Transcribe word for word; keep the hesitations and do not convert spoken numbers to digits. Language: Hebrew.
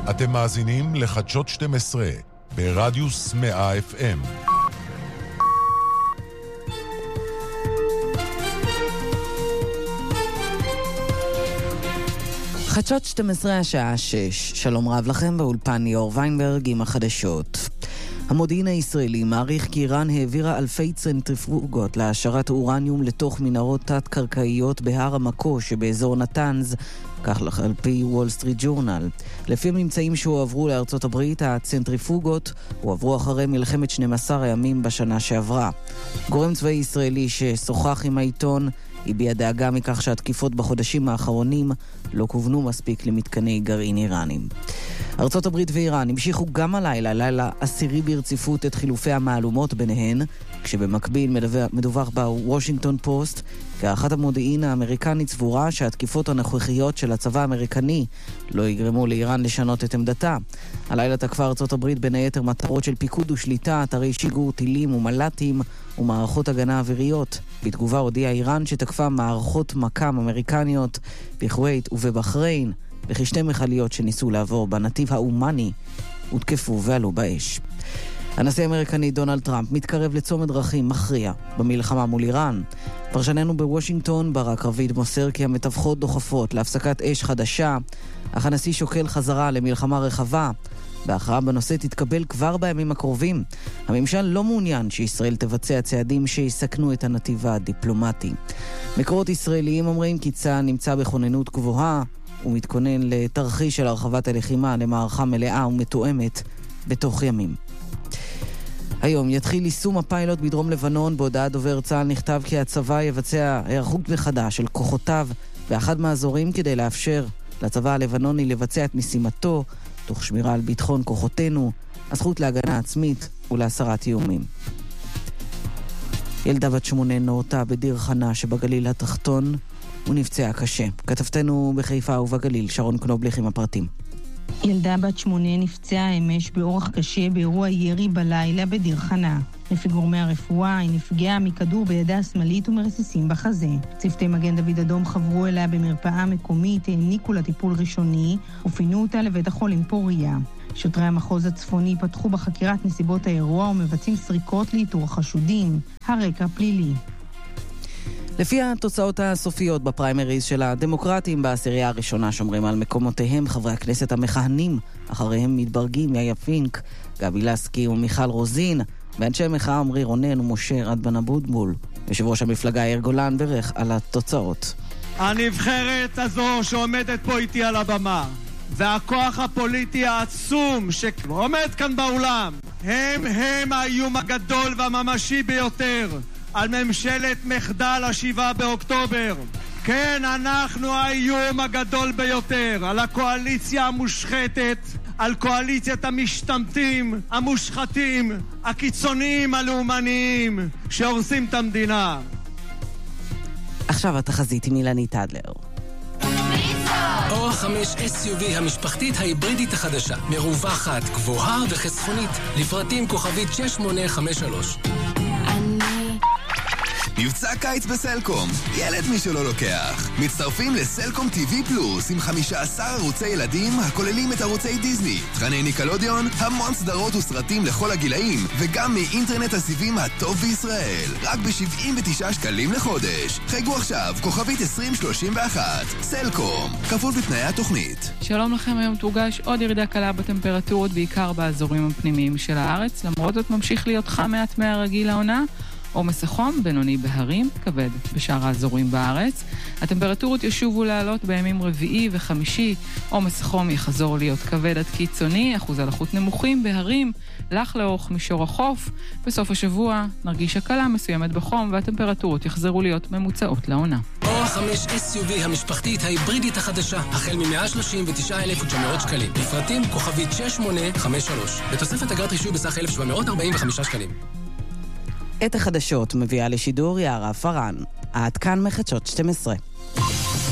אתם מאזינים לחדשות שתים עשרה ברדיוס מאה אף אם. חדשות שתים עשרה השעה שש. שלום רב לכם, באולפן ליאור ויינברג עם החדשות. המודיעין הישראלי מעריך כי איראן העבירה אלפי צנטריפוגות להעשרת אורניום לתוך מנהרות תת-קרקעיות בהר המקו שבאזור נתנז, כך על פי וול סטריט ג'ורנל. לפי הממצאים שהועברו לארצות הברית, הצנטריפוגות הועברו אחרי מלחמת שנים עשר הימים בשנה שעברה. גורם צבאי ישראלי ששוחח עם העיתון הביע דאגה מכך שהתקיפות בחודשים האחרונים לא כוונו מספיק למתקני גרעין איראנים. ארצות הברית ואיראן המשיכו גם הלילה, לילה עשירי ברציפות, את חילופי המעלומות ביניהן, כשבמקביל מדווח בוושינגטון פוסט כי אחת המודיעין האמריקנית סבורה שהתקיפות הנוכחיות של הצבא האמריקני לא יגרמו לאיראן לשנות את עמדתה. הלילה תקפה ארצות הברית בין היתר מטרות של פיקוד ושליטה, אתרי שיגור טילים ומל"טים ומערכות הגנה אוויריות. בתגובה הודיעה איראן שתקפה מערכות מקם אמריקניות בכווית ובבחריין, וכשתי מכליות שניסו לעבור בנתיב האומני הותקפו ועלו באש. הנשיא האמריקני דונלד טראמפ מתקרב לצומת דרכים מכריע במלחמה מול איראן. פרשננו בוושינגטון ברק רביד מוסר כי המתווכות דוחפות להפסקת אש חדשה, אך הנשיא שוקל חזרה למלחמה רחבה. בהכרעה בנושא תתקבל כבר בימים הקרובים. הממשל לא מעוניין שישראל תבצע צעדים שיסכנו את הנתיב הדיפלומטי. מקורות ישראליים אומרים כי צה"ל נמצא בכוננות גבוהה ומתכונן לתרחיש של הרחבת הלחימה למערכה מלאה ומתואמת בתוך ימים. היום יתחיל יישום הפיילוט בדרום לבנון. בהודעת דובר צה"ל נכתב כי הצבא יבצע היערכות מחדש של כוחותיו באחד מהאזורים כדי לאפשר לצבא הלבנוני לבצע את משימתו תוך שמירה על ביטחון כוחותינו, הזכות להגנה עצמית ולהסרת איומים. ילדה בת שמונה נורתה בדיר חנה שבגליל התחתון ונפצעה קשה. כתבתנו בחיפה ובגליל שרון קנובליך עם הפרטים. ילדה בת שמונה נפצעה אמש באורח קשה באירוע ירי בלילה בדיר חנה. לפי גורמי הרפואה, היא נפגעה מכדור בידה השמאלית ומרסיסים בחזה. צוותי מגן דוד אדום חברו אליה במרפאה מקומית, העניקו לה טיפול ראשוני ופינו אותה לבית החולים פוריה. שוטרי המחוז הצפוני פתחו בחקירת נסיבות האירוע ומבצעים סריקות לאיתור החשודים. הרקע פלילי. לפי התוצאות הסופיות בפריימריז של הדמוקרטים בעשירייה הראשונה שומרים על מקומותיהם חברי הכנסת המכהנים, אחריהם מתברגים יאיה פינק, גבי לסקי ומיכל רוזין, ואנשי מחאה עמרי רונן ומשה רדבן אבוטבול. יושב ראש המפלגה יאיר גולן ברך על התוצאות. הנבחרת הזו שעומדת פה איתי על הבמה והכוח הפוליטי העצום שעומד כאן באולם הם הם האיום הגדול והממשי ביותר על ממשלת מחדל השבעה באוקטובר. כן, אנחנו האיום הגדול ביותר על הקואליציה המושחתת, על קואליציית המשתמטים, המושחתים, הקיצוניים, הלאומניים שהורסים את המדינה. עכשיו התחזית עם אילנית אדלר. אור חמש אס יו וי המשפחתית ההיברידית החדשה, מרווחת, גבוהה וחסכונית, לפרטים כוכבית שש שמונה חמש שלוש. מבצע קיץ בסלקום, ילד מי שלא לוקח. מצטרפים לסלקום טי וי פלוס עם חמישה עשר ערוצי ילדים הכוללים את ערוצי דיזני, תכני ניקלודיון, המון סדרות וסרטים לכל הגילאים, וגם מאינטרנט הסיבים הטוב בישראל. רק ב-שבעים ותשעה שקלים לחודש. חייגו עכשיו, כוכבית עשרים שלושים ואחת. סלקום, כפוף לתנאי התוכנית. שלום לכם, היום תורגש עוד ירידה קלה בטמפרטורות, בעיקר באזורים הפנימיים של הארץ. למרות זאת ממשיך להיות חם מעט מהרגיל העונה. עומס החום בינוני בהרים, כבד בשאר האזורים בארץ. הטמפרטורות ישובו לעלות בימים רביעי וחמישי. עומס החום יחזור להיות כבד עד קיצוני, אחוז הלחות נמוכים בהרים, לח לאורך מישור החוף. בסוף השבוע נרגיש הקלה מסוימת בחום והטמפרטורות יחזרו להיות ממוצעות לעונה. אור חמש אס יו וי המשפחתית ההיברידית החדשה, החל מ-מאה שלושים ותשעה אלף ותשע מאות שקלים. לפרטים כוכבית שש שמונה חמש שלוש. בתוספת אגרת רישוי בסך אלף שבע מאות ארבעים וחמישה שקלים. את החדשות מביאה לשידור יערה פרן. עד כאן מחדשות שתים עשרה.